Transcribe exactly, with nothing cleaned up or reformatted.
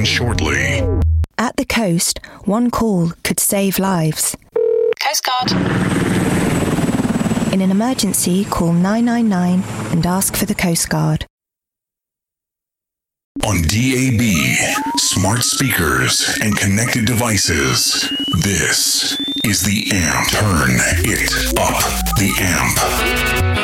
shortly. At the coast, one call could save lives. Coast Guard. In an emergency, call nine nine nine and ask for the Coast Guard. On D A B, smart speakers, and connected devices, this is The Amp. Turn it up. The Amp.